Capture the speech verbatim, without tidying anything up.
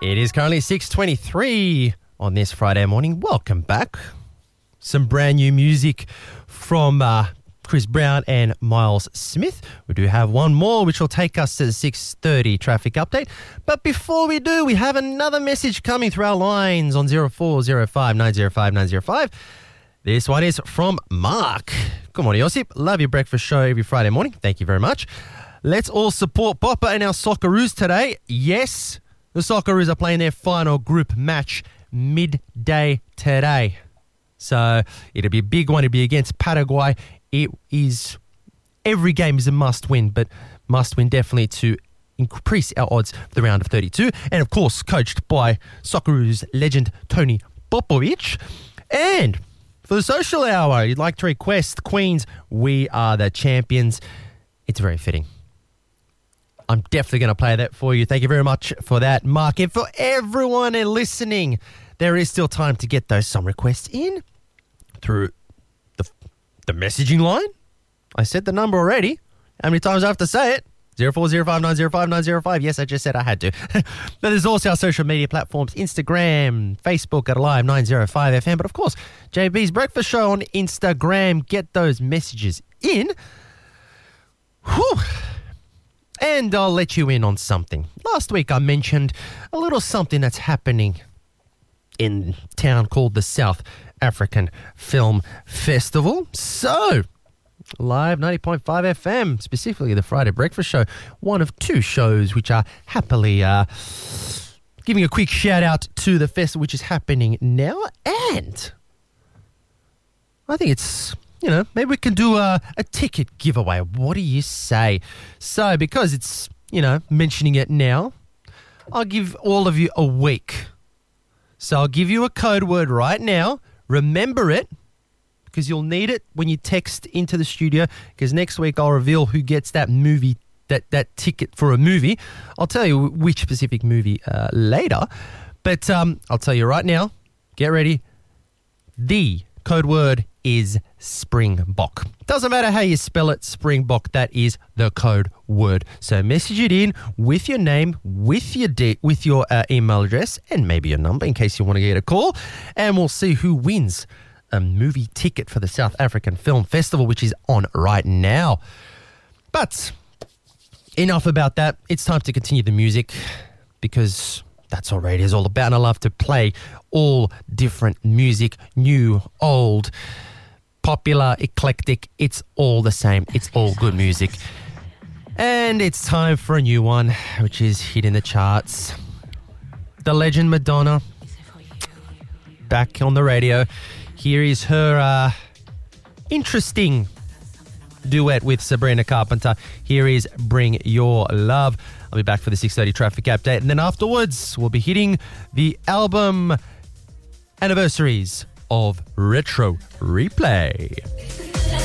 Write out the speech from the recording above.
It is currently six twenty-three on this Friday morning. Welcome back. Some brand new music from uh, Chris Brown and Miles Smith. We do have one more, which will take us to the six thirty traffic update. But before we do, we have another message coming through our lines on zero four zero five nine zero five nine zero five. This one is from Mark. Good morning, Josip. Love your breakfast show every Friday morning. Thank you very much. Let's all support Popper and our Socceroos today. Yes, the Socceroos are playing their final group match midday today. So it'll be a big one. It'll be against Paraguay. It is, every game is a must win, but must win definitely to increase our odds for the round of thirty-two. And of course, coached by Socceroos legend Tony Popovic. And for the social hour, you'd like to request Queen's We Are the Champions. It's very fitting. I'm definitely going to play that for you. Thank you very much for that, Mark. And for everyone listening, there is still time to get those song requests in through the, the messaging line. I said the number already. How many times do I have to say it? zero four zero five nine zero five nine zero five. Yes, I just said I had to. But there's also our social media platforms, Instagram, Facebook at Alive nine oh five F M. But of course, J B's Breakfast Show on Instagram. Get those messages in. Whew. And I'll let you in on something. Last week I mentioned a little something that's happening in a town called the South African Film Festival. So, Live ninety point five F M, specifically the Friday Breakfast Show, one of two shows which are happily uh, giving a quick shout out to the festival which is happening now. And I think it's, you know, maybe we can do a, a ticket giveaway. What do you say? So, because it's, you know, mentioning it now, I'll give all of you a week. So I'll give you a code word right now. Remember it, because you'll need it when you text into the studio, because next week I'll reveal who gets that movie, that, that ticket for a movie. I'll tell you which specific movie uh, later. But um, I'll tell you right now, get ready. The code word is Springbok. Doesn't matter how you spell it, Springbok, that is the code word. So message it in with your name, with your de- with your uh, email address, and maybe your number in case you want to get a call, and we'll see who wins a movie ticket for the South African Film Festival, which is on right now. But enough about that. It's time to continue the music, because that's what radio is all about, and I love to play all different music, new, old, popular, eclectic. It's all the same. It's all good music. And it's time for a new one, which is hitting the charts. The legend Madonna, back on the radio. Here is her uh, interesting duet with Sabrina Carpenter. Here is Bring Your Love. I'll be back for the six thirty traffic update. And then afterwards, we'll be hitting the album anniversaries of Retro Replay.